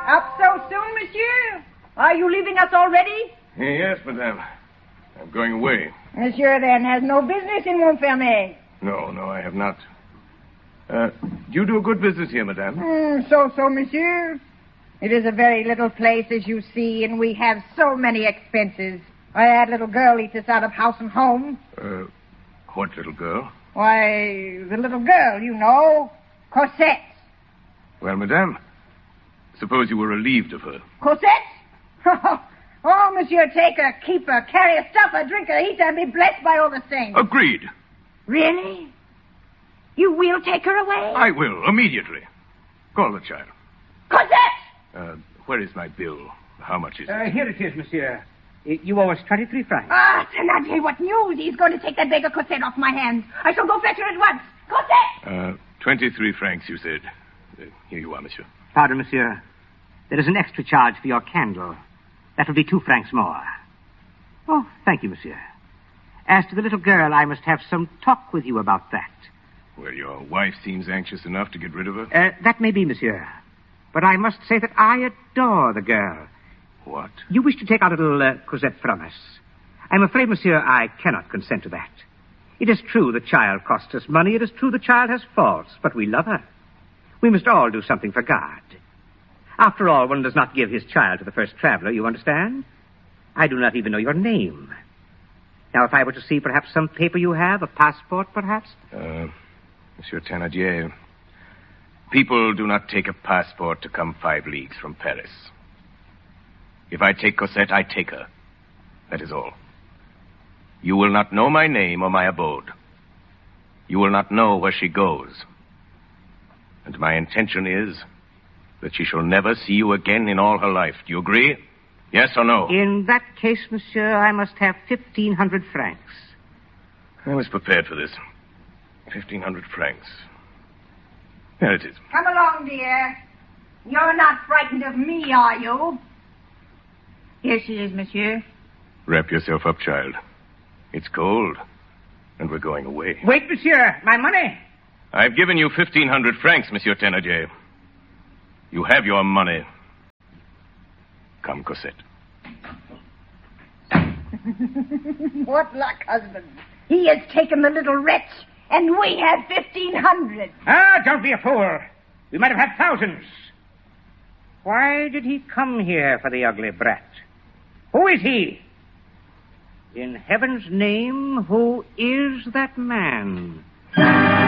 Up so soon, monsieur? Are you leaving us already? Yes, madame. I'm going away. Monsieur, then, has no business in Montfermeil. No, I have not. You do a good business here, madame. So, monsieur. It is a very little place, as you see, and we have so many expenses. I had little girl eat us out of house and home. What little girl? Why, the little girl, you know, Cosette. Well, madame, suppose you were relieved of her. Cosette? Oh, monsieur, take her, keep her, carry her, stuff her, drink her, eat her, and be blessed by all the saints. Agreed. Really? You will take her away? I will, immediately. Call the child. Cosette! Where is my bill? How much is it? Here it is, monsieur. You owe us 23 francs. Ah, Thénardier, what news? He's going to take that beggar Cosette off my hands. I shall go fetch her at once. Cosette! 23 francs, you said. Here you are, monsieur. Pardon, monsieur. There is an extra charge for your candle. That will be 2 francs more. Oh, thank you, monsieur. As to the little girl, I must have some talk with you about that. Well, your wife seems anxious enough to get rid of her. That may be, monsieur. But I must say that I adore the girl. What? You wish to take our little Cosette from us. I'm afraid, monsieur, I cannot consent to that. It is true the child costs us money. It is true the child has faults, but we love her. We must all do something for God. After all, one does not give his child to the first traveler, you understand? I do not even know your name. Now, if I were to see perhaps some paper you have, a passport, perhaps? Monsieur Thénardier, people do not take a passport to come 5 leagues from Paris. If I take Cosette, I take her. That is all. You will not know my name or my abode. You will not know where she goes. And my intention is that she shall never see you again in all her life. Do you agree? Yes or no? In that case, monsieur, I must have 1,500 francs. I was prepared for this. 1,500 francs. There it is. Come along, dear. You're not frightened of me, are you? Here she is, monsieur. Wrap yourself up, child. It's cold, and we're going away. Wait, monsieur. My money. I've given you 1,500 francs, Monsieur Thénardier. You have your money. Come, Cosette. What luck, husband. He has taken the little wretch, and we have 1,500. Don't be a fool. We might have had thousands. Why did he come here for the ugly brat? Who is he? In heaven's name, who is that man?